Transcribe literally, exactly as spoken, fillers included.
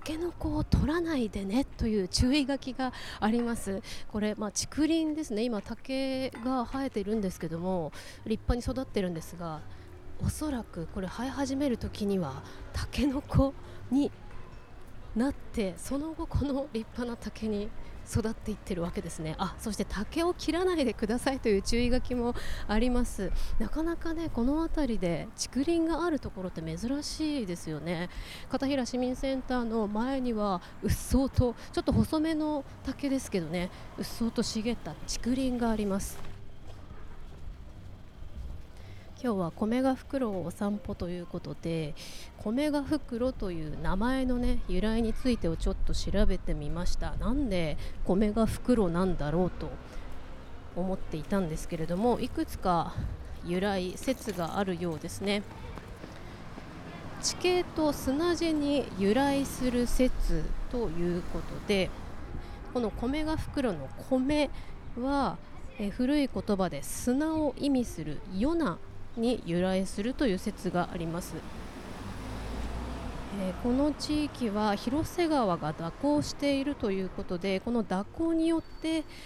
ケノコを取らないでねという注意書きがあります。これ、まあ、竹林ですね。今竹が生えているんですけども、立派に育ってるんですが、おそらくこれ生え始める時にはタケノコになって、その後この立派な竹に育っていってるわけですね。あ、そして竹を切らないでくださいという注意書きもあります。なかなかね、この辺りで竹林があるところって珍しいですよね。片平市民センターの前にはうっそうと、ちょっと細めの竹ですけどね、うっそうと茂った竹林があります。今日は米が袋をお散歩ということで、米が袋という名前のね由来についてをちょっと調べてみました。なんで米が袋なんだろうと思っていたんですけれども、いくつか由来説があるようですね。地形と砂地に由来する説ということで、この米が袋の米はえ古い言葉で砂を意味するヨナに由来するという説があります。えーこの地域は広瀬川が蛇行しているということで、この蛇行によって